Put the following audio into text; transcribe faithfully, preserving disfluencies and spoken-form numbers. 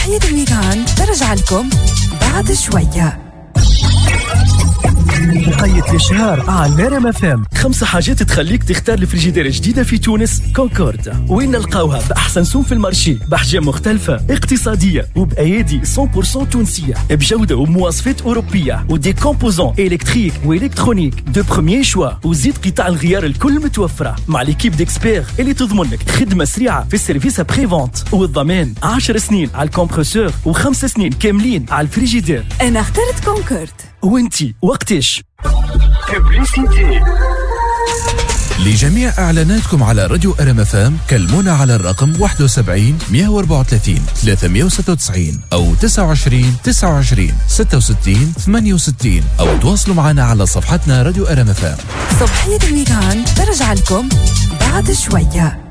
صباحية الويكاند ترجع لكم بعد شوية. وقية الشهر على ريم اف ام. خمسة حاجات تخليك تختار الفريجيدير الجديدة في تونس كونكورد. وين نلقاوها؟ بأحسن سوم في المارشي، بأحجام مختلفة، اقتصادية وبأيادي مية بالمية تونسية، بجودة ومواصفات أوروبية، ودي كومبوزون إلكتريك وإلكترونيك دو بروميير شوا، وزيد قطع الغيار الكل متوفرة مع ليكيب ديكسبير اللي تضمن لك خدمة سريعة في السيرفيس ابري فونت، والضمان عشر سنين على الكمبرسور وخمس سنين كاملين على الفريجيدير. أنا اخترت كونكورد. وانتي وقتاش؟ لجميع إعلاناتكم على راديو ار ام اف ام كلمونا على الرقم واحد وسبعين مية وأربعة وثلاثين ثلاثمية وستة وتسعين أو تسعة وعشرين تسعة وعشرين ستة وستين ثمانية وستين أو تواصلوا معنا على صفحتنا راديو ار ام اف ام. صباحية الويكاند ترجع لكم بعد شوية.